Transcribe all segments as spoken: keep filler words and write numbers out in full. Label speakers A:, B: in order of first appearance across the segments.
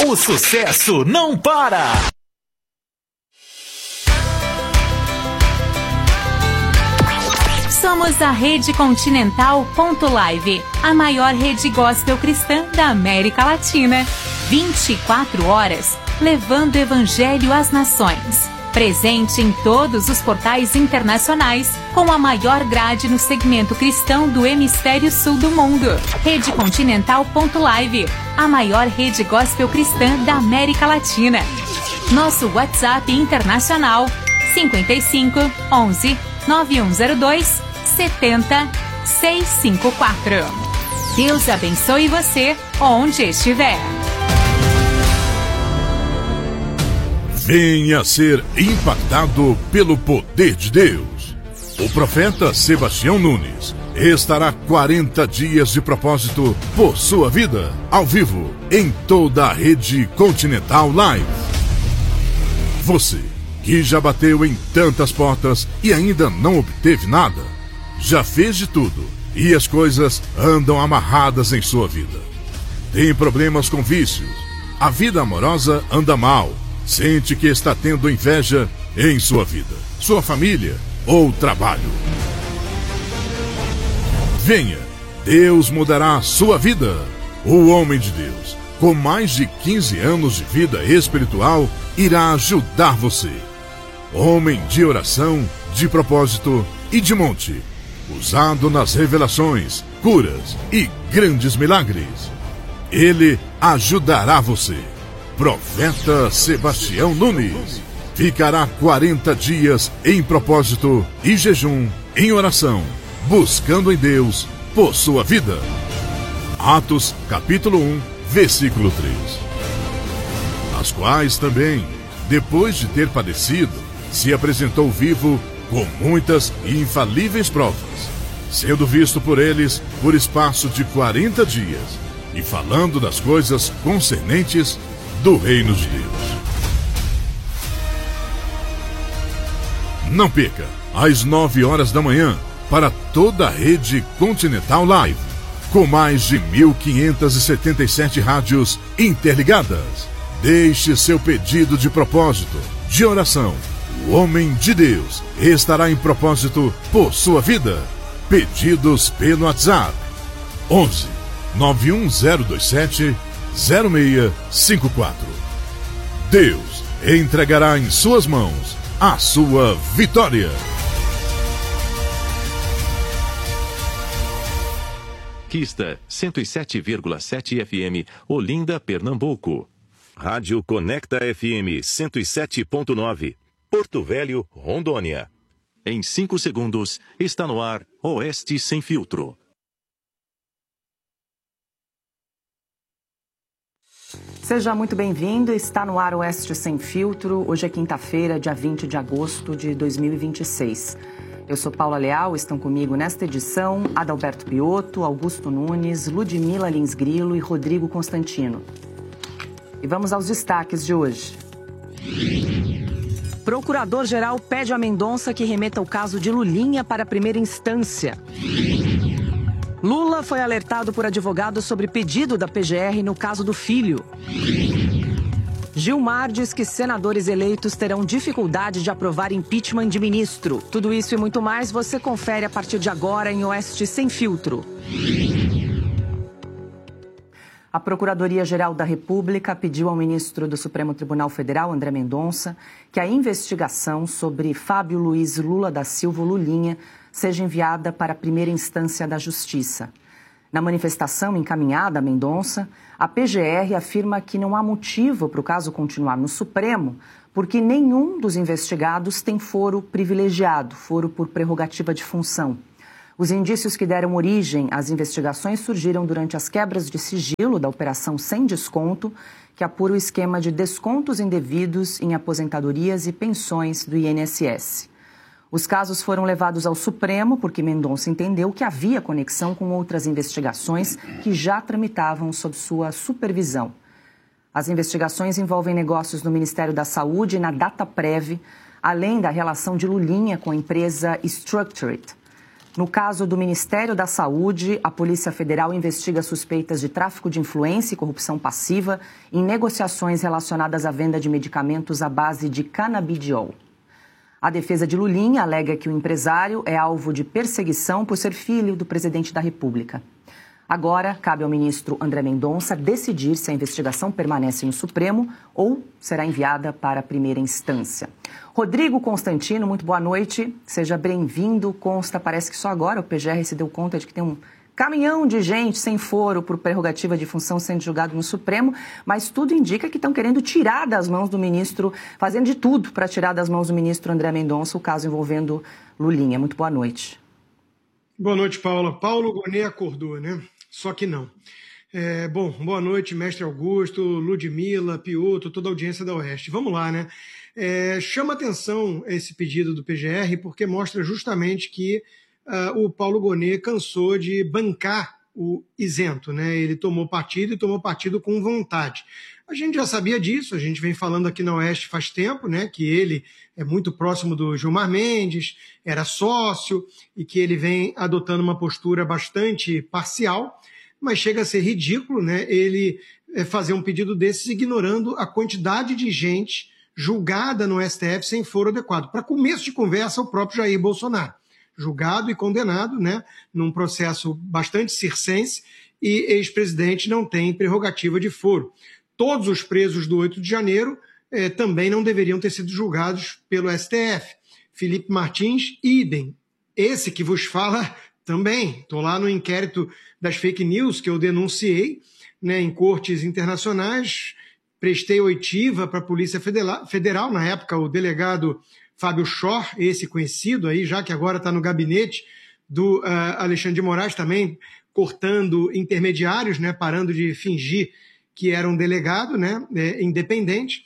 A: O sucesso não para!
B: Somos a Rede Continental ponto live, a maior rede gospel cristã da América Latina. vinte e quatro horas, levando o evangelho às nações. Presente em todos os portais internacionais, com a maior grade no segmento cristão do hemisfério sul do mundo. Rede Continental ponto live, a maior rede gospel cristã da América Latina. Nosso WhatsApp internacional cinco cinco, onze, nove um zero dois, sete zero seis cinco quatro. Deus abençoe você onde estiver.
C: Venha ser impactado pelo poder de Deus. O profeta Sebastião Nunes estará quarenta dias de propósito por sua vida, ao vivo, em toda a Rede Continental Live. Você que já bateu em tantas portas e ainda não obteve nada, já fez de tudo e as coisas andam amarradas em sua vida. Tem problemas com vícios, a vida amorosa anda mal, sente que está tendo inveja em sua vida, sua família ou trabalho. Venha, Deus mudará a sua vida. O homem de Deus, com mais de quinze anos de vida espiritual, irá ajudar você. Homem de oração, de propósito e de monte, usado nas revelações, curas e grandes milagres. Ele ajudará você. Profeta Sebastião Nunes ficará quarenta dias em propósito e jejum, em oração, buscando em Deus por sua vida. Atos capítulo um, versículo três. As quais também, depois de ter padecido, se apresentou vivo com muitas e infalíveis provas, sendo visto por eles por espaço de quarenta dias, e falando das coisas concernentes do reino de Deus. Não perca, às nove horas da manhã, para toda a Rede Continental Live, com mais de mil quinhentas e setenta e sete rádios interligadas. Deixe seu pedido de propósito, de oração. O homem de Deus estará em propósito por sua vida. Pedidos pelo WhatsApp onze, nove um zero dois sete, zero seis cinco quatro. Deus entregará em suas mãos a sua vitória.
D: Kista cento e sete vírgula sete F M, Olinda, Pernambuco. Rádio Conecta F M cento e sete ponto nove, Porto Velho, Rondônia. Em cinco segundos, está no ar Oeste Sem Filtro.
E: Seja muito bem-vindo, está no ar Oeste Sem Filtro. Hoje é quinta-feira, dia vinte de agosto de dois mil e vinte e seis. Eu sou Paula Leal, estão comigo nesta edição Adalberto Piotto, Augusto Nunes, Ludmila Lins Grilo e Rodrigo Constantino. E vamos aos destaques de hoje. Procurador-geral pede a Mendonça que remeta o caso de Lulinha para a primeira instância. Lula foi alertado por advogado sobre pedido da P G R no caso do filho. Gilmar diz que senadores eleitos terão dificuldade de aprovar impeachment de ministro. Tudo isso e muito mais você confere a partir de agora em Oeste Sem Filtro. A Procuradoria-Geral da República pediu ao ministro do Supremo Tribunal Federal, André Mendonça, que a investigação sobre Fábio Luiz Lula da Silva Lulinha seja enviada para a primeira instância da Justiça. Na manifestação encaminhada a Mendonça, a P G R afirma que não há motivo para o caso continuar no Supremo, porque nenhum dos investigados tem foro privilegiado, foro por prerrogativa de função. Os indícios que deram origem às investigações surgiram durante as quebras de sigilo da Operação Sem Desconto, que apura o esquema de descontos indevidos em aposentadorias e pensões do I N S S. Os casos foram levados ao Supremo porque Mendonça entendeu que havia conexão com outras investigações que já tramitavam sob sua supervisão. As investigações envolvem negócios no Ministério da Saúde e na Dataprev, além da relação de Lulinha com a empresa Structured. No caso do Ministério da Saúde, a Polícia Federal investiga suspeitas de tráfico de influência e corrupção passiva em negociações relacionadas à venda de medicamentos à base de canabidiol. A defesa de Lulinha alega que o empresário é alvo de perseguição por ser filho do presidente da República. Agora, cabe ao ministro André Mendonça decidir se a investigação permanece no Supremo ou será enviada para a primeira instância. Rodrigo Constantino, muito boa noite. Seja bem-vindo. Consta, parece que só agora o P G R se deu conta de que tem um caminhão de gente sem foro por prerrogativa de função sendo julgado no Supremo, mas tudo indica que estão querendo tirar das mãos do ministro, fazendo de tudo para tirar das mãos do ministro André Mendonça o caso envolvendo Lulinha. Muito boa noite.
F: Boa noite, Paula. Paulo Gonet acordou, né? Só que não. É, bom, boa noite, mestre Augusto, Ludmila, Piotr, toda a audiência da Oeste. Vamos lá, né? É, chama atenção esse pedido do P G R porque mostra justamente que uh, o Paulo Gonet cansou de bancar o isento, né? Ele tomou partido e tomou partido com vontade. A gente já sabia disso, a gente vem falando aqui na Oeste faz tempo, né? Que ele é muito próximo do Gilmar Mendes, era sócio e que ele vem adotando uma postura bastante parcial, mas chega a ser ridículo, né? Ele fazer um pedido desses ignorando a quantidade de gente julgada no S T F sem foro adequado. Para começo de conversa, o próprio Jair Bolsonaro, julgado e condenado, né? Num processo bastante circense, e ex-presidente não tem prerrogativa de foro. Todos os presos do oito de janeiro eh, também não deveriam ter sido julgados pelo S T F. Felipe Martins, idem. Esse que vos fala também. Estou lá no inquérito das fake news que eu denunciei, né, em cortes internacionais, prestei oitiva para a Polícia Federal, na época o delegado Fábio Schor, esse conhecido aí, já que agora está no gabinete do uh, Alexandre de Moraes, também cortando intermediários, né, parando de fingir que era um delegado, né, é, independente,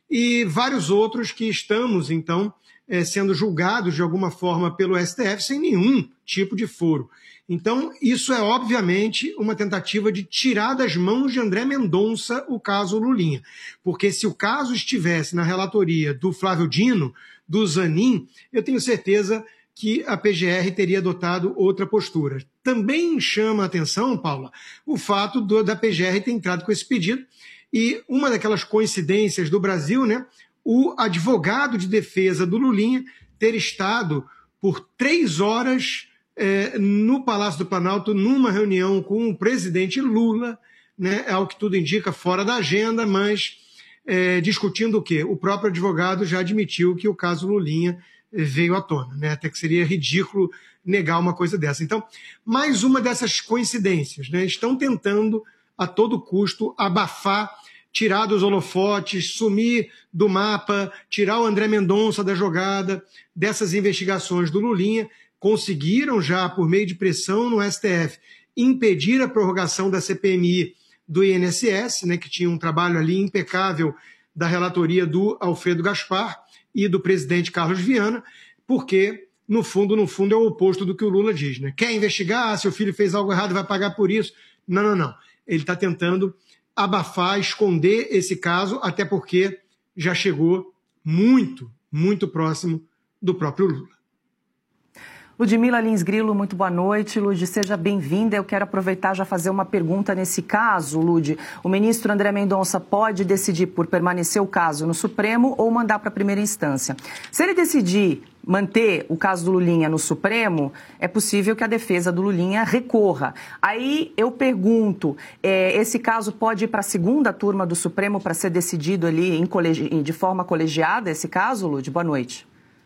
F: e vários outros que estamos, então, é, sendo julgados de alguma forma pelo S T F sem nenhum tipo de foro. Então, isso é obviamente uma tentativa de tirar das mãos de André Mendonça o caso Lulinha. Porque se o caso estivesse na relatoria do Flávio Dino, do Zanin, eu tenho certeza que a P G R teria adotado outra postura. Também chama a atenção, Paula, o fato do, da P G R ter entrado com esse pedido e uma daquelas coincidências do Brasil, né, o advogado de defesa do Lulinha ter estado por três horas eh, no Palácio do Planalto numa reunião com o presidente Lula, né, ao que tudo indica fora da agenda, mas eh, discutindo o quê? O próprio advogado já admitiu que o caso Lulinha veio à tona, né? Até que seria ridículo negar uma coisa dessa. Então, mais uma dessas coincidências, né? Estão tentando a todo custo abafar, tirar dos holofotes, sumir do mapa, tirar o André Mendonça da jogada, dessas investigações do Lulinha. Conseguiram já, por meio de pressão no S T F, impedir a prorrogação da C P M I do I N S S, né? Que tinha um trabalho ali impecável da relatoria do Alfredo Gaspar e do presidente Carlos Viana, porque, no fundo, no fundo, é o oposto do que o Lula diz, né? Quer investigar, se o filho fez algo errado, vai pagar por isso. Não, não, não. Ele está tentando abafar, esconder esse caso, até porque já chegou muito, muito próximo do próprio Lula.
E: Ludmila Lins Grilo, muito boa noite. Lud, seja bem-vinda. Eu quero aproveitar já fazer uma pergunta nesse caso, Lud. O ministro André Mendonça pode decidir por permanecer o caso no Supremo ou mandar para a primeira instância. Se ele decidir manter o caso do Lulinha no Supremo, é possível que a defesa do Lulinha recorra. Aí eu pergunto, é, esse caso pode ir para a segunda turma do Supremo para ser decidido ali em colegi- de forma colegiada, esse caso, Lud? Boa noite.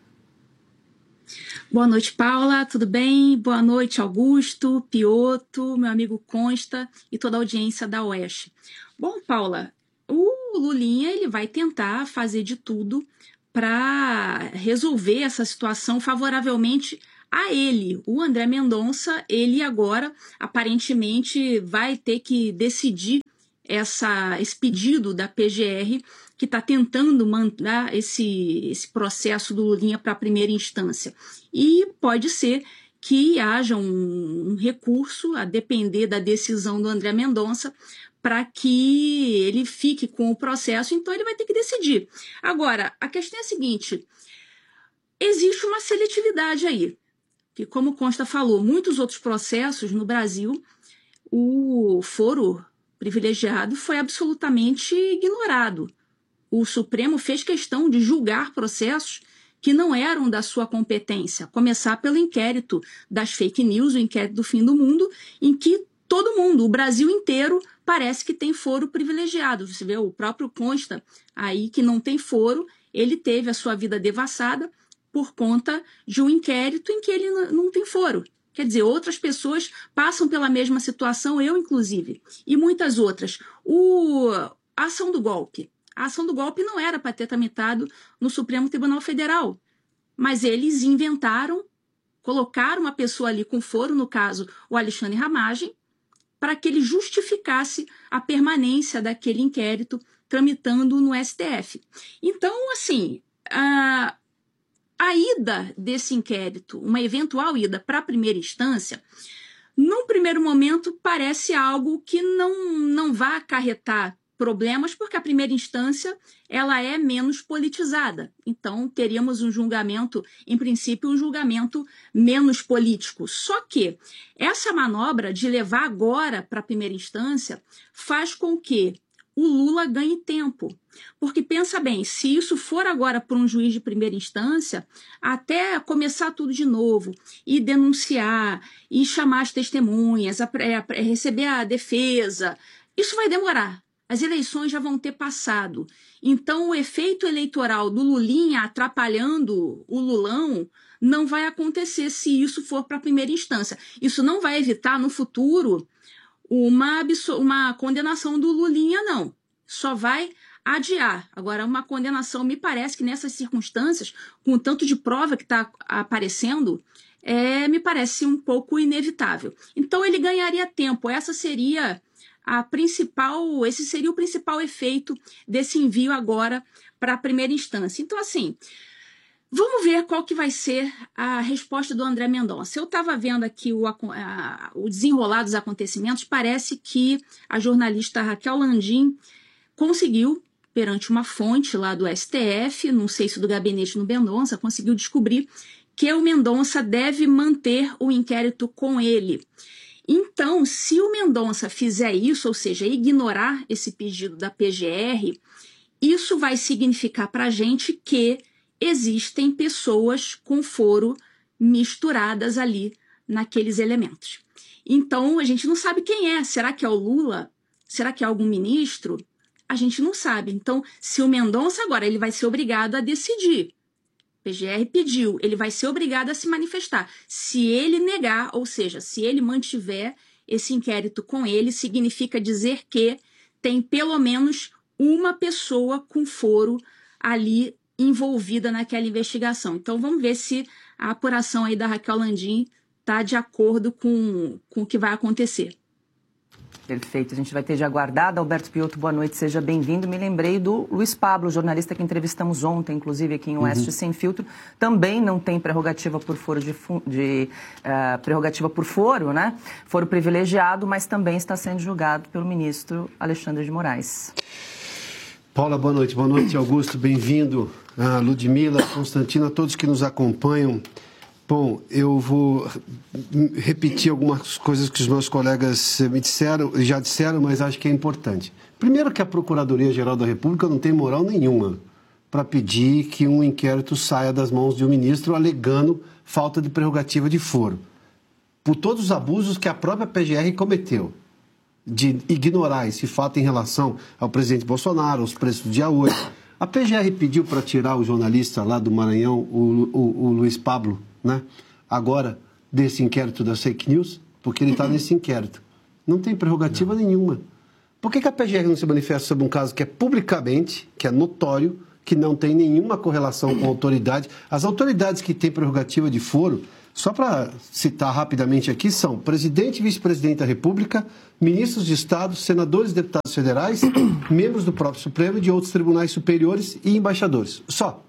G: Boa noite, Paula, tudo bem? Boa noite, Augusto, Piotr, meu amigo Consta e toda a audiência da Oeste. Bom, Paula, o Lulinha ele vai tentar fazer de tudo para resolver essa situação favoravelmente a ele. O André Mendonça, ele agora aparentemente vai ter que decidir essa, esse pedido da P G R que está tentando mandar esse, esse processo do Lulinha para a primeira instância. E pode ser que haja um, um recurso, a depender da decisão do André Mendonça, para que ele fique com o processo, então ele vai ter que decidir. Agora, a questão é a seguinte, existe uma seletividade aí. que, como Consta falou, muitos outros processos no Brasil, o foro privilegiado foi absolutamente ignorado. O Supremo fez questão de julgar processos que não eram da sua competência, começar pelo inquérito das fake news, o inquérito do fim do mundo, em que todo mundo, o Brasil inteiro, parece que tem foro privilegiado. Você vê, o próprio Consta aí que não tem foro, ele teve a sua vida devassada por conta de um inquérito em que ele não tem foro. Quer dizer, outras pessoas passam pela mesma situação, eu inclusive, e muitas outras. O, a ação do golpe. A ação do golpe não era para ter tramitado no Supremo Tribunal Federal, mas eles inventaram, colocaram uma pessoa ali com foro, no caso o Alexandre Ramagem, para que ele justificasse a permanência daquele inquérito tramitando no S T F. Então, assim, a, a ida desse inquérito, uma eventual ida para a primeira instância, num primeiro momento parece algo que não, não vai acarretar problemas, porque a primeira instância ela é menos politizada. Então, teríamos um julgamento, em princípio, um julgamento menos político. Só que essa manobra de levar agora para a primeira instância faz com que o Lula ganhe tempo. Porque, pensa bem, se isso for agora por um juiz de primeira instância, até começar tudo de novo, e denunciar, e chamar as testemunhas, a, a, a receber a defesa, isso vai demorar. As eleições já vão ter passado. Então, o efeito eleitoral do Lulinha atrapalhando o Lulão não vai acontecer se isso for para a primeira instância. Isso não vai evitar, no futuro, uma, uma condenação do Lulinha, não. Só vai adiar. Agora, uma condenação, me parece que nessas circunstâncias, com o tanto de prova que está aparecendo, é, me parece um pouco inevitável. Então, ele ganharia tempo. Essa seria... A principal, esse seria o principal efeito desse envio agora para a primeira instância. Então, assim, vamos ver qual que vai ser a resposta do André Mendonça. Eu estava vendo aqui o, a, o desenrolar dos acontecimentos, parece que a jornalista Raquel Landim conseguiu, perante uma fonte lá do S T F, não sei se do gabinete do Mendonça, conseguiu descobrir que o Mendonça deve manter o inquérito com ele. Então, se o Mendonça fizer isso, ou seja, ignorar esse pedido da P G R, isso vai significar para a gente que existem pessoas com foro misturadas ali naqueles elementos. Então, a gente não sabe quem é. Será que é o Lula? Será que é algum ministro? A gente não sabe. Então, se o Mendonça agora ele vai ser obrigado a decidir. P G R pediu, ele vai ser obrigado a se manifestar. Se ele negar, ou seja, se ele mantiver esse inquérito com ele, significa dizer que tem pelo menos uma pessoa com foro ali envolvida naquela investigação. Então, vamos ver se a apuração aí da Raquel Landim está de acordo com, com o que vai acontecer.
E: Perfeito, a gente vai ter de aguardar. Alberto Piotto, boa noite, seja bem-vindo. Me lembrei do Luiz Pablo, jornalista que entrevistamos ontem, inclusive aqui em Oeste uhum. Sem Filtro. Também não tem prerrogativa por foro, de, de, uh, prerrogativa por foro, né? Foro privilegiado, mas também está sendo julgado pelo ministro Alexandre de Moraes.
H: Paula, boa noite. Boa noite, Augusto. Bem-vindo. A Ludmila, Constantino, a todos que nos acompanham. Bom, eu vou repetir algumas coisas que os meus colegas me disseram, já disseram, mas acho que é importante. Primeiro que a Procuradoria-Geral da República não tem moral nenhuma para pedir que um inquérito saia das mãos de um ministro alegando falta de prerrogativa de foro. Por todos os abusos que a própria P G R cometeu, de ignorar esse fato em relação ao presidente Bolsonaro, aos preços do dia oito. A P G R pediu para tirar o jornalista lá do Maranhão, o, o, o Luiz Pablo, né? Agora, desse inquérito das fake news, porque ele está nesse inquérito. Não tem prerrogativa não. nenhuma. Por que, que a P G R não se manifesta sobre um caso que é publicamente, que é notório, que não tem nenhuma correlação com a autoridade? As autoridades que têm prerrogativa de foro, só para citar rapidamente aqui, são presidente e vice-presidente da República, ministros de Estado, senadores e deputados federais, membros do próprio Supremo e de outros tribunais superiores e embaixadores. Só.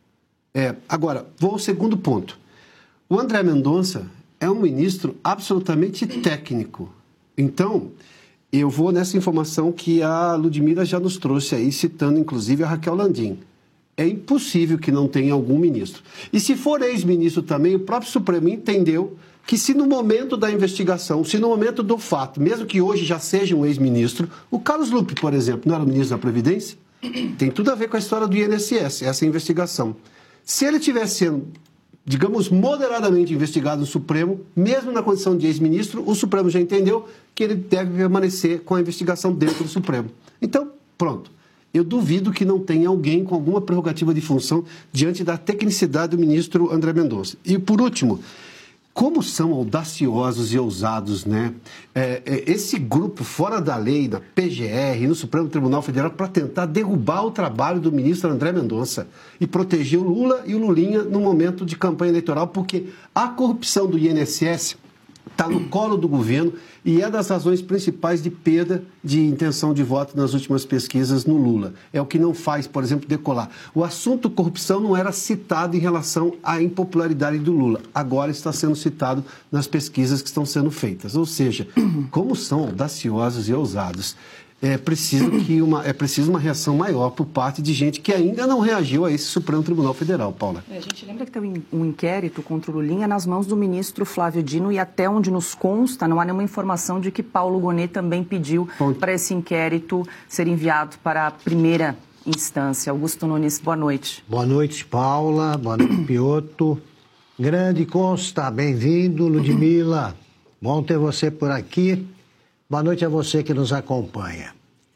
H: É, agora, vou ao segundo ponto. O André Mendonça é um ministro absolutamente técnico. Então, eu vou nessa informação que a Ludmila já nos trouxe aí, citando inclusive a Raquel Landim. É impossível que não tenha algum ministro. E se for ex-ministro também, o próprio Supremo entendeu que se no momento da investigação, se no momento do fato, mesmo que hoje já seja um ex-ministro, o Carlos Lupe, por exemplo, não era o ministro da Previdência? Tem tudo a ver com a história do I N S S, essa investigação. Se ele tivesse sendo, digamos, moderadamente investigado no Supremo, mesmo na condição de ex-ministro, o Supremo já entendeu que ele deve permanecer com a investigação dentro do Supremo. Então, pronto. Eu duvido que não tenha alguém com alguma prerrogativa de função diante da tecnicidade do ministro André Mendonça. E, por último, como são audaciosos e ousados, né? É, é, esse grupo fora da lei, da P G R, no Supremo Tribunal Federal, para tentar derrubar o trabalho do ministro André Mendonça e proteger o Lula e o Lulinha no momento de campanha eleitoral, porque a corrupção do I N S S está no colo do governo e é das razões principais de perda de intenção de voto nas últimas pesquisas no Lula. É o que não faz, por exemplo, decolar. O assunto corrupção não era citado em relação à impopularidade do Lula. Agora está sendo citado nas pesquisas que estão sendo feitas. Ou seja, como são audaciosos e ousados. É preciso, que uma, é preciso uma reação maior por parte de gente que ainda não reagiu a esse Supremo Tribunal Federal, Paula.
E: É, a gente lembra que tem um inquérito contra o Lulinha nas mãos do ministro Flávio Dino e até onde nos consta, não há nenhuma informação de que Paulo Gonet também pediu para esse inquérito ser enviado para a primeira instância. Augusto Nunes, boa noite.
I: Boa noite, Paula. Boa noite, Piotto. Grande Consta, bem-vindo. Ludmila, bom ter você por aqui. Boa noite a você que nos acompanha.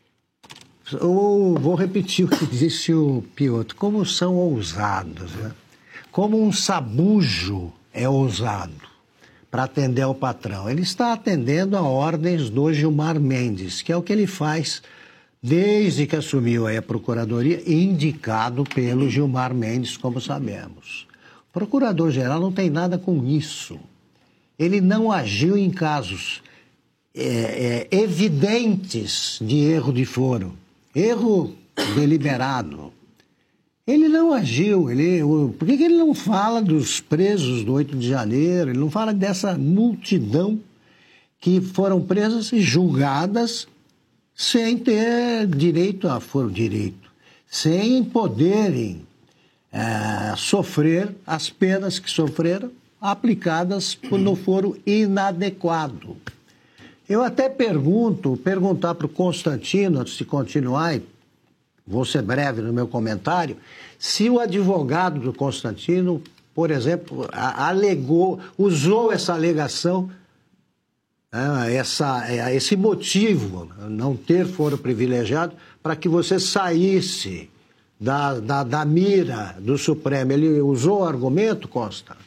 I: Eu vou repetir o que disse o Piotto. Como são ousados, né? Como um sabujo é ousado para atender ao patrão. Ele está atendendo a ordens do Gilmar Mendes, que é o que ele faz desde que assumiu aí a Procuradoria, indicado pelo Gilmar Mendes, como sabemos. O Procurador-Geral não tem nada com isso. Ele não agiu em casos É, é, evidentes de erro de foro, erro deliberado. Ele não agiu, ele, o, por que, que ele não fala dos presos do oito de janeiro, ele não fala dessa multidão que foram presas e julgadas sem ter direito a foro direito, sem poderem é, sofrer as penas que sofreram aplicadas por, no foro inadequado. Eu até pergunto, perguntar para o Constantino, antes de continuar, e vou ser breve no meu comentário, se o advogado do Constantino, por exemplo, alegou, usou essa alegação, essa, esse motivo, não ter foro privilegiado, para que você saísse da, da, da mira do Supremo. Ele usou o argumento, Consta?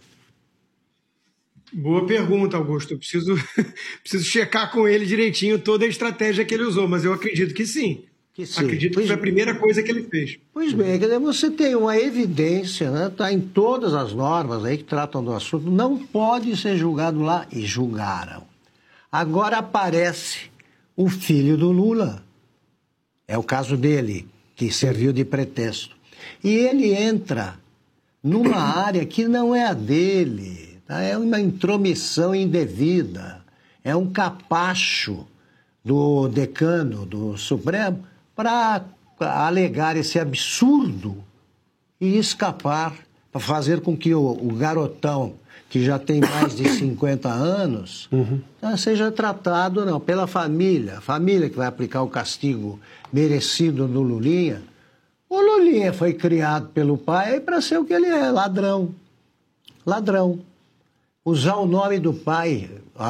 F: Boa pergunta, Augusto. Eu preciso, preciso checar com ele direitinho toda a estratégia que ele usou, mas eu acredito que sim.
I: Que sim.
F: Acredito
I: pois,
F: que foi a primeira coisa que ele fez.
I: Pois bem, quer dizer, você tem uma evidência, né? Está em todas as normas aí que tratam do assunto, não pode ser julgado lá, e julgaram. Agora aparece o filho do Lula, é o caso dele, que serviu de pretexto. E ele entra numa área que não é a dele. É uma intromissão indevida, é um capacho do decano do Supremo para alegar esse absurdo e escapar, para fazer com que o, o garotão, que já tem mais de cinquenta anos, uhum. seja tratado não, pela família, a família que vai aplicar o castigo merecido no Lulinha. O Lulinha foi criado pelo pai para ser o que ele é, ladrão. Ladrão. Usar o nome do pai,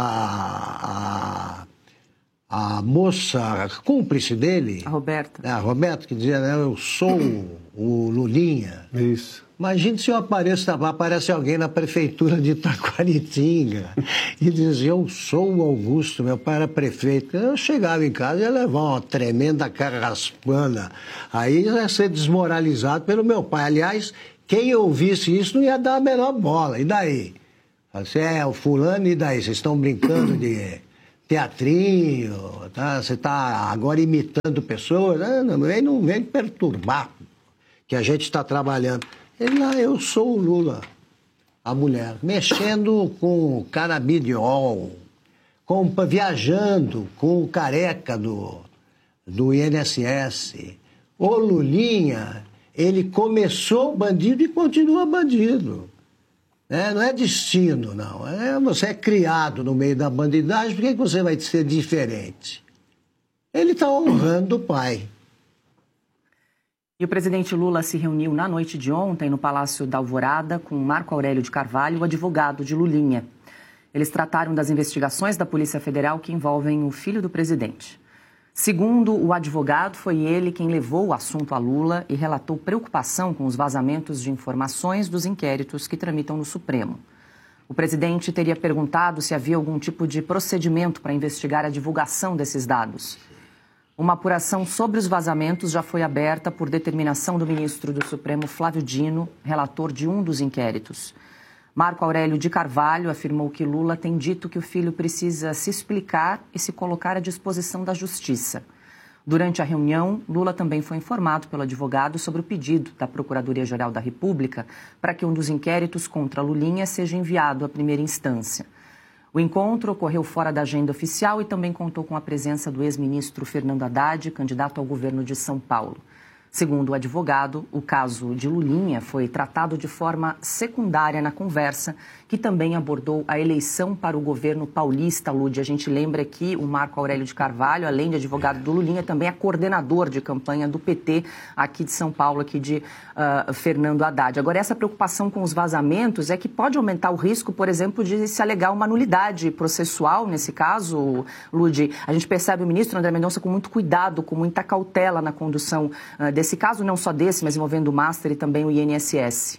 I: a, a, a moça cúmplice dele...
E: A Roberta.
I: A Roberta, que dizia, né, eu sou o Lulinha.
H: Isso.
I: Imagina se eu apareço, aparece alguém na prefeitura de Taquaritinga e diz, eu sou o Augusto, meu pai era prefeito. Eu chegava em casa e ia levar uma tremenda cara raspana. Aí ia ser desmoralizado pelo meu pai. Aliás, quem ouvisse isso não ia dar a menor bola. E daí? Você é o fulano, e daí? Vocês estão brincando de teatrinho, tá? Você está agora imitando pessoas? Não, não, não, não vem perturbar, que a gente está trabalhando. Ele lá, eu sou o Lula, a mulher, mexendo com canabidiol, com, viajando com o careca do, do I N S S. O Lulinha Ele começou bandido e continua bandido. É, não é destino, não. É, você é criado no meio da bandidagem, por que você vai ser diferente? Ele está honrando o pai.
E: E o presidente Lula se reuniu na noite de ontem no Palácio da Alvorada com Marco Aurélio de Carvalho, o advogado de Lulinha. Eles trataram das investigações da Polícia Federal que envolvem o filho do presidente. Segundo o advogado, foi ele quem levou o assunto a Lula e relatou preocupação com os vazamentos de informações dos inquéritos que tramitam no Supremo. O presidente teria perguntado se havia algum tipo de procedimento para investigar a divulgação desses dados. Uma apuração sobre os vazamentos já foi aberta por determinação do ministro do Supremo, Flávio Dino, relator de um dos inquéritos. Marco Aurélio de Carvalho afirmou que Lula tem dito que o filho precisa se explicar e se colocar à disposição da Justiça. Durante a reunião, Lula também foi informado pelo advogado sobre o pedido da Procuradoria-Geral da República para que um dos inquéritos contra Lulinha seja enviado à primeira instância. O encontro ocorreu fora da agenda oficial e também contou com a presença do ex-ministro Fernando Haddad, candidato ao governo de São Paulo. Segundo o advogado, o caso de Lulinha foi tratado de forma secundária na conversa, que também abordou a eleição para o governo paulista, Lud. A gente lembra que o Marco Aurélio de Carvalho, além de advogado do Lulinha, também é coordenador de campanha do P T aqui de São Paulo, aqui de uh, Fernando Haddad. Agora, essa preocupação com os vazamentos é que pode aumentar o risco, por exemplo, de se alegar uma nulidade processual, nesse caso, Lud. A gente percebe o ministro André Mendonça com muito cuidado, com muita cautela na condução uh, desse Esse caso, não só desse, mas envolvendo o Master e também o I N S S.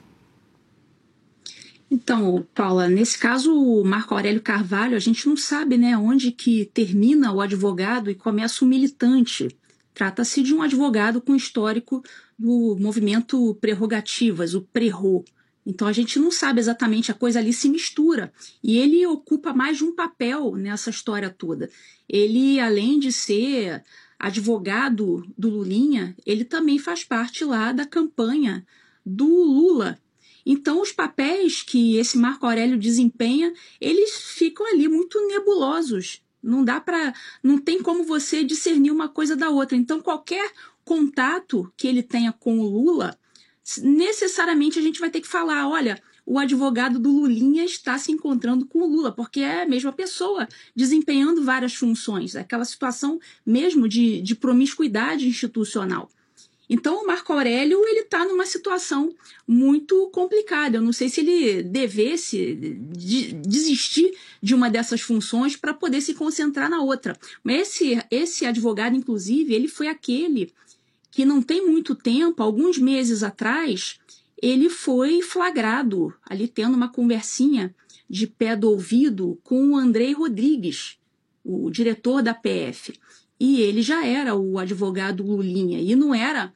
G: Então, Paula, nesse caso, o Marco Aurélio Carvalho, a gente não sabe, né, onde que termina o advogado e começa o militante. Trata-se de um advogado com histórico do movimento Prerrogativas, o Prerro. Então, a gente não sabe exatamente, a coisa ali se mistura. E ele ocupa mais de um papel nessa história toda. Ele, além de ser advogado do Lulinha, ele também faz parte lá da campanha do Lula. Então, os papéis que esse Marco Aurélio desempenha, eles ficam ali muito nebulosos. Não dá para, não tem como você discernir uma coisa da outra. Então, qualquer contato que ele tenha com o Lula, necessariamente a gente vai ter que falar, olha, o advogado do Lulinha está se encontrando com o Lula, porque é a mesma pessoa, desempenhando várias funções, aquela situação mesmo de, de promiscuidade institucional. Então, o Marco Aurélio está numa situação muito complicada. Eu não sei se ele devesse de, desistir de uma dessas funções para poder se concentrar na outra. Mas esse, esse advogado, inclusive, ele foi aquele que não tem muito tempo, alguns meses atrás, ele foi flagrado ali tendo uma conversinha de pé do ouvido com o Andrei Rodrigues, o diretor da P F. E ele já era o advogado Lulinha, e não era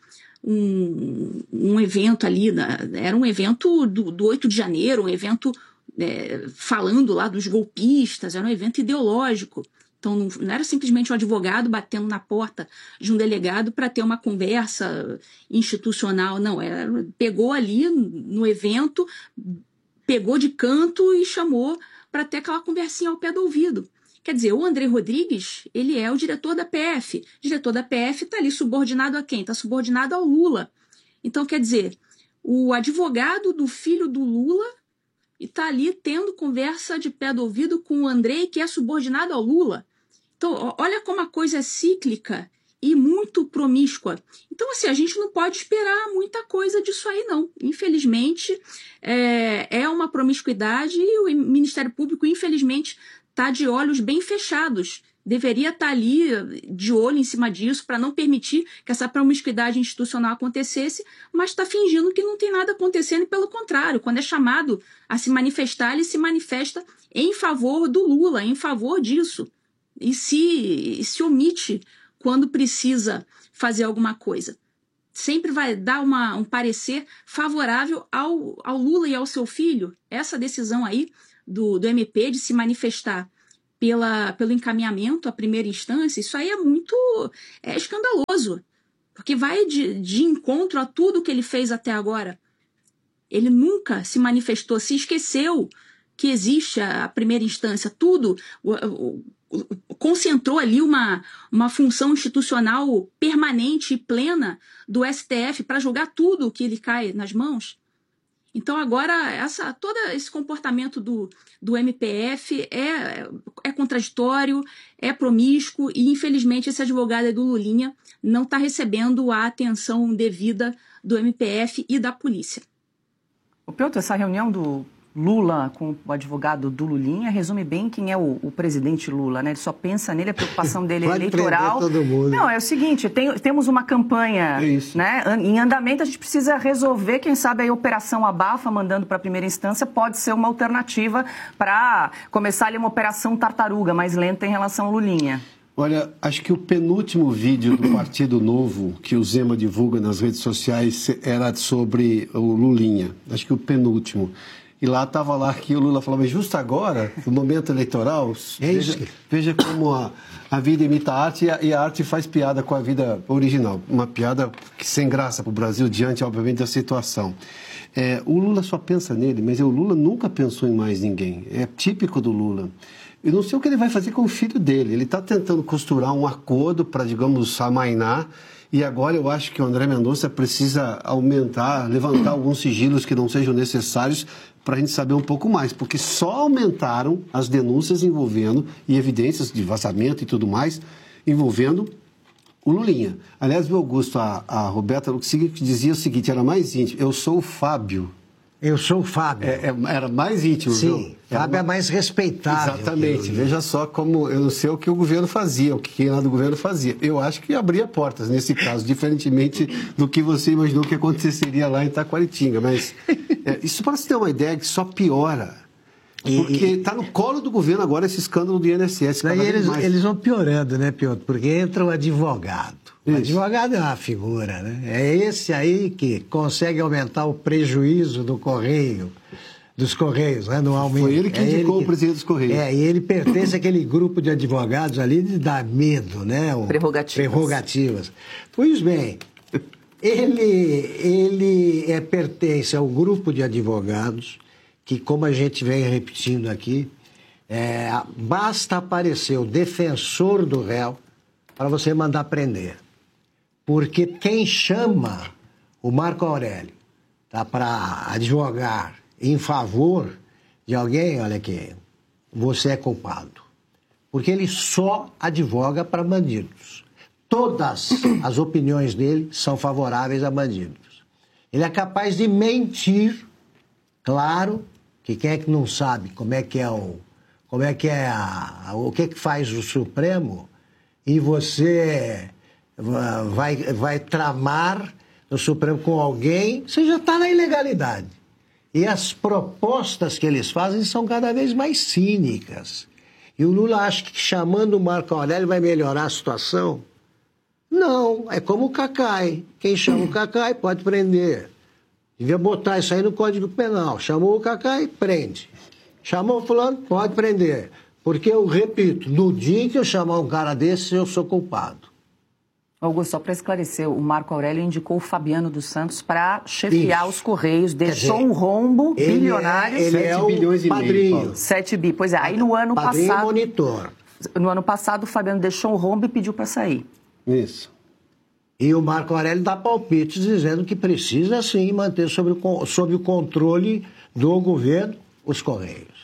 G: um, um evento ali, era um evento do, do oito de janeiro, um evento é, falando lá dos golpistas, era um evento ideológico. Então, não, não era simplesmente um advogado batendo na porta de um delegado para ter uma conversa institucional, não. Era, pegou ali no evento, pegou de canto e chamou para ter aquela conversinha ao pé do ouvido. Quer dizer, o André Rodrigues, ele é o diretor da P F. O diretor da P F está ali subordinado a quem? Está subordinado ao Lula. Então, quer dizer, o advogado do filho do Lula está ali tendo conversa de pé do ouvido com o Andrei, que é subordinado ao Lula. Então, olha como a coisa é cíclica e muito promíscua. Então, assim, a gente não pode esperar muita coisa disso aí, não. Infelizmente, é, é uma promiscuidade e o Ministério Público, infelizmente, está de olhos bem fechados. Deveria estar ali de olho em cima disso para não permitir que essa promiscuidade institucional acontecesse, mas está fingindo que não tem nada acontecendo e, pelo contrário, quando é chamado a se manifestar, ele se manifesta em favor do Lula, em favor disso. E se, se omite quando precisa fazer alguma coisa. Sempre vai dar uma, um parecer favorável ao, ao Lula e ao seu filho. Essa decisão aí do, do M P de se manifestar pela, pelo encaminhamento à primeira instância, isso aí é muito é escandaloso, porque vai de, de encontro a tudo que ele fez até agora. Ele nunca se manifestou, se esqueceu que existe a primeira instância, tudo, o, o, concentrou ali uma, uma função institucional permanente e plena do S T F para julgar tudo que lhe cai nas mãos. Então, agora, essa, todo esse comportamento do, do M P F é, é contraditório, é promíscuo e, infelizmente, esse advogado do Lulinha não está recebendo a atenção devida do M P F e da polícia.
E: O Piotr, essa reunião do Lula com o advogado do Lulinha resume bem quem é o, o presidente Lula, né? Ele só pensa nele, a preocupação dele é eleitoral.
I: Todo mundo.
E: Não, é o seguinte, tem, temos uma campanha
H: é isso.
E: né, em andamento, a gente precisa resolver, quem sabe a Operação Abafa, mandando para a primeira instância, pode ser uma alternativa para começar ali uma Operação Tartaruga, mais lenta em relação ao Lulinha.
H: Olha, acho que o penúltimo vídeo do Partido Novo que o Zema divulga nas redes sociais era sobre o Lulinha. Acho que o penúltimo. E lá estava lá que o Lula falou, mas justo agora, no momento eleitoral,
I: é
H: veja,
I: isso.
H: veja como a, a vida imita a arte e a, e a arte faz piada com a vida original. Uma piada que, sem graça para o Brasil, diante, obviamente, da situação. É, o Lula só pensa nele, mas o Lula nunca pensou em mais ninguém. É típico do Lula. Eu não sei o que ele vai fazer com o filho dele. Ele está tentando costurar um acordo para, digamos, amainar. E agora eu acho que o André Mendonça precisa aumentar, levantar alguns sigilos que não sejam necessários para a gente saber um pouco mais, porque só aumentaram as denúncias envolvendo, e evidências de vazamento e tudo mais, envolvendo o Lulinha. Aliás, o Augusto, a, a Roberta dizia o seguinte, era mais íntimo, eu sou o Fábio.
I: Eu sou o Fábio.
H: É, é, era mais íntimo.
I: Sim,
H: viu?
I: Fábio
H: uma...
I: é mais respeitável.
H: Exatamente. Veja só como, eu não sei o que o governo fazia, o que quem lá do governo fazia. Eu acho que abria portas nesse caso, diferentemente do que você imaginou que aconteceria lá em Taquaritinga. Mas é, isso para você ter uma ideia que só piora. Porque está no colo do governo agora esse escândalo do I N S S.
I: Daí eles, eles vão piorando, né, Piotr? Porque entra o advogado. O Isso. advogado é uma figura, né? É esse aí que consegue aumentar o prejuízo do Correio, dos Correios, né? Anualmente.
H: Foi ele que
I: é
H: indicou
I: ele que,
H: o presidente dos Correios.
I: É, e ele pertence àquele grupo de advogados ali de dar medo, né? O,
E: prerrogativas.
I: Prerrogativas. Pois bem, ele, ele é, pertence ao grupo de advogados que, como a gente vem repetindo aqui, é, basta aparecer o defensor do réu para você mandar prender. Porque quem chama o Marco Aurélio tá, para advogar em favor de alguém, olha aqui, você é culpado. Porque ele só advoga para bandidos. Todas as opiniões dele são favoráveis a bandidos. Ele é capaz de mentir, claro, que quem é que não sabe como é que é o, como é que é a, o que que faz o Supremo, e você vai, vai tramar no Supremo com alguém, você já está na ilegalidade. E as propostas que eles fazem são cada vez mais cínicas. E o Lula acha que chamando o Marco Aurélio vai melhorar a situação? Não, é como o Cacai. Quem chama o Cacai pode prender. Devia botar isso aí no Código Penal. Chamou o Cacai, prende. Chamou o fulano, pode prender. Porque eu repito, no dia em que eu chamar um cara desse, eu sou culpado.
E: Augusto, só para esclarecer, o Marco Aurélio indicou o Fabiano dos Santos para chefiar Isso. os Correios, deixou dizer, um rombo bilionário.
I: É, ele é o bilhões e padrinho. Meio,
E: sete bi, pois é. Aí no ano
I: padrinho
E: passado...
I: monitor.
E: No ano passado, o Fabiano deixou um rombo e pediu para sair.
H: Isso.
I: E o Marco Aurélio dá palpites dizendo que precisa, sim, manter sob o, sob o controle do governo os Correios.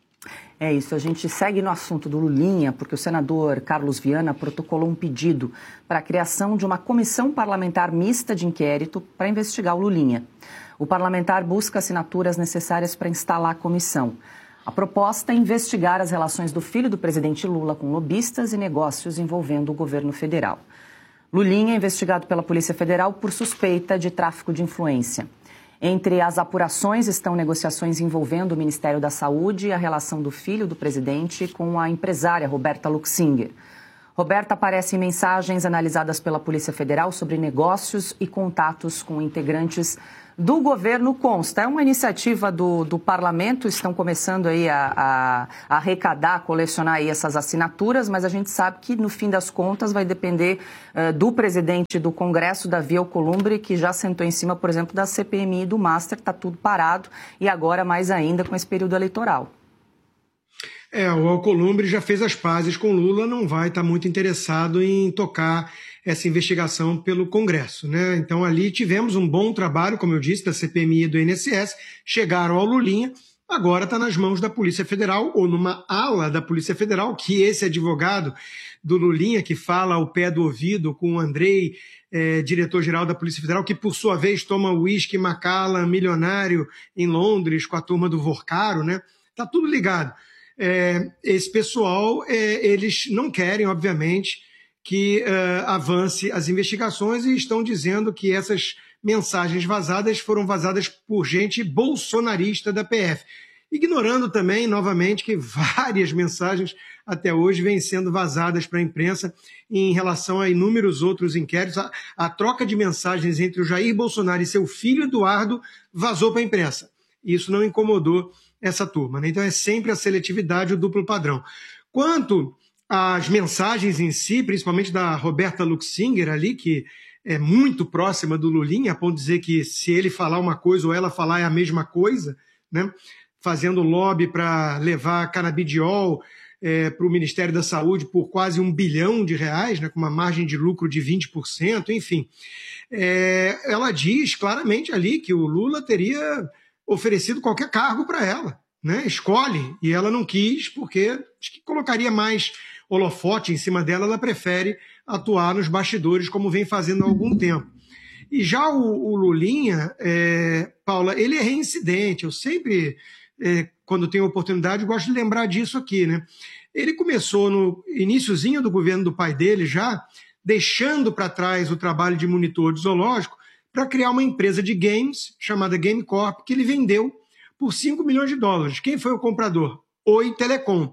E: É isso, a gente segue no assunto do Lulinha, porque o senador Carlos Viana protocolou um pedido para a criação de uma comissão parlamentar mista de inquérito para investigar o Lulinha. O parlamentar busca assinaturas necessárias para instalar a comissão. A proposta é investigar as relações do filho do presidente Lula com lobistas e negócios envolvendo o governo federal. Lulinha é investigado pela Polícia Federal por suspeita de tráfico de influência. Entre as apurações estão negociações envolvendo o Ministério da Saúde e a relação do filho do presidente com a empresária Roberta Luxinger. Roberta aparece em mensagens analisadas pela Polícia Federal sobre negócios e contatos com integrantes do governo consta. É uma iniciativa do, do parlamento, estão começando aí a, a, a arrecadar, a colecionar aí essas assinaturas, mas a gente sabe que no fim das contas vai depender uh, do presidente do Congresso, Davi Alcolumbre, que já sentou em cima, por exemplo, da C P M I e do Master, está tudo parado, e agora mais ainda com esse período eleitoral.
F: É, o Alcolumbre já fez as pazes com Lula, não vai estar muito interessado em tocar essa investigação pelo Congresso, né? Então ali tivemos um bom trabalho, como eu disse, da C P M I e do I N S S, chegaram ao Lulinha, agora está nas mãos da Polícia Federal, ou numa ala da Polícia Federal, que esse advogado do Lulinha, que fala ao pé do ouvido com o Andrei, é, diretor-geral da Polícia Federal, que por sua vez toma uísque Macallan milionário em Londres com a turma do Vorcaro, né? Tá tudo ligado. É, esse pessoal, é, eles não querem, obviamente, que é, avance as investigações e estão dizendo que essas mensagens vazadas foram vazadas por gente bolsonarista da P F. Ignorando também, novamente, que várias mensagens até hoje vêm sendo vazadas para a imprensa em relação a inúmeros outros inquéritos. A, a troca de mensagens entre o Jair Bolsonaro e seu filho Eduardo vazou para a imprensa. Isso não incomodou essa turma, né? Então é sempre a seletividade, o duplo padrão. Quanto às mensagens em si, principalmente da Roberta Luxinger ali, que é muito próxima do Lulinha, a ponto de dizer que se ele falar uma coisa ou ela falar é a mesma coisa, né? Fazendo lobby para levar canabidiol é, para o Ministério da Saúde por quase um bilhão de reais, né? Com uma margem de lucro de vinte por cento, enfim. É, ela diz claramente ali que o Lula teria oferecido qualquer cargo para ela, né? Escolhe, e ela não quis porque acho que colocaria mais holofote em cima dela, ela prefere atuar nos bastidores como vem fazendo há algum tempo. E já o, o Lulinha, é, Paula, ele é reincidente, eu sempre, é, quando tenho oportunidade, gosto de lembrar disso aqui, né? Ele começou no iniciozinho do governo do pai dele já, deixando para trás o trabalho de monitor de zoológico, para criar uma empresa de games chamada Game Corp, que ele vendeu por cinco milhões de dólares. Quem foi o comprador? Oi Telecom.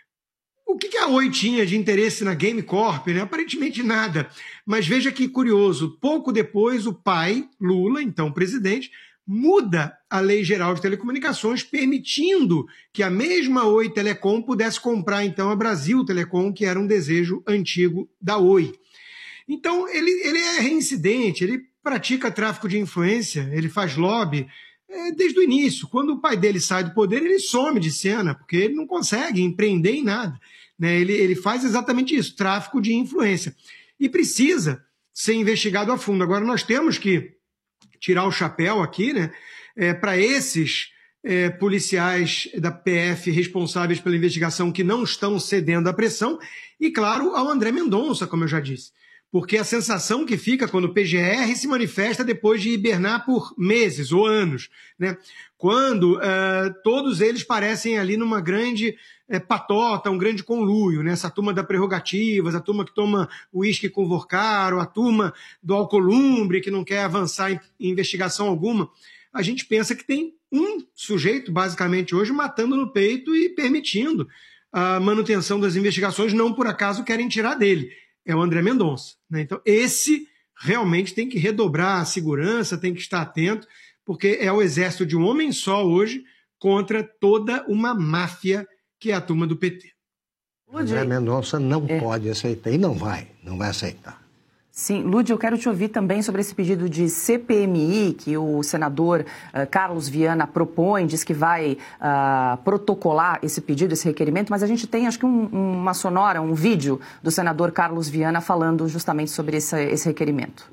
F: O que a Oi tinha de interesse na Game Corp? Né? Aparentemente nada. Mas veja que curioso, pouco depois o pai, Lula, então presidente, muda a Lei Geral de Telecomunicações, permitindo que a mesma Oi Telecom pudesse comprar então a Brasil Telecom, que era um desejo antigo da Oi. Então ele, ele é reincidente, ele pratica tráfico de influência, ele faz lobby é, desde o início. Quando o pai dele sai do poder, ele some de cena, porque ele não consegue empreender em nada. Né? Ele, ele faz exatamente isso, tráfico de influência. E precisa ser investigado a fundo. Agora, nós temos que tirar o chapéu aqui, né, é, para esses é, policiais da P F responsáveis pela investigação que não estão cedendo à pressão e, claro, ao André Mendonça, como eu já disse. Porque a sensação que fica quando o P G R se manifesta depois de hibernar por meses ou anos, né? Quando uh, todos eles parecem ali numa grande uh, patota, um grande conluio, né? Essa turma da Prerrogativas, a turma que toma uísque com Vorcaro, a turma do Alcolumbre, que não quer avançar em, em investigação alguma. A gente pensa que tem um sujeito, basicamente hoje, matando no peito e permitindo a manutenção das investigações, não por acaso querem tirar dele. É o André Mendonça. Né? Então, esse realmente tem que redobrar a segurança, tem que estar atento, porque é o exército de um homem só hoje contra toda uma máfia que é a turma do P T.
I: André Mendonça não é. pode aceitar, e não vai, não vai aceitar.
E: Sim, Lúdio, eu quero te ouvir também sobre esse pedido de C P M I que o senador uh, Carlos Viana propõe, diz que vai uh, protocolar esse pedido, esse requerimento, mas a gente tem, acho que, um, uma sonora, um vídeo do senador Carlos Viana falando justamente sobre esse, esse requerimento.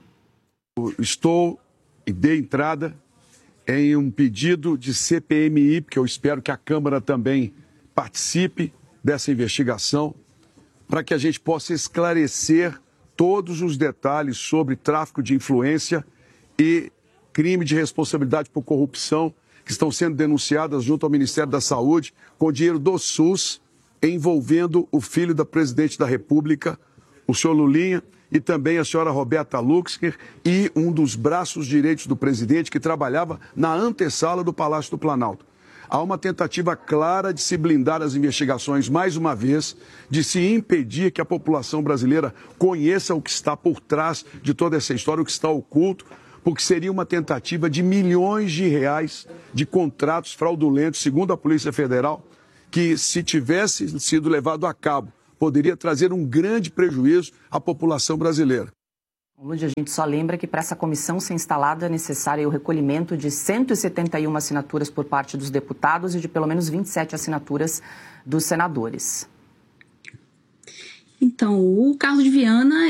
J: Estou e dei entrada em um pedido de C P M I, porque eu espero que a Câmara também participe dessa investigação, para que a gente possa esclarecer todos os detalhes sobre tráfico de influência e crime de responsabilidade por corrupção que estão sendo denunciadas junto ao Ministério da Saúde com dinheiro do SUS, envolvendo o filho da presidente da República, o senhor Lulinha, e também a senhora Roberta Luxinger e um dos braços direitos do presidente que trabalhava na antessala do Palácio do Planalto. Há uma tentativa clara de se blindar as investigações, mais uma vez, de se impedir que a população brasileira conheça o que está por trás de toda essa história, o que está oculto, porque seria uma tentativa de milhões de reais de contratos fraudulentos, segundo a Polícia Federal, que, se tivesse sido levado a cabo, poderia trazer um grande prejuízo à população brasileira.
E: Lúdia, a gente só lembra que para essa comissão ser instalada é necessário o recolhimento de cento e setenta e uma assinaturas por parte dos deputados e de pelo menos vinte e sete assinaturas dos senadores.
G: Então, o Carlos de Viana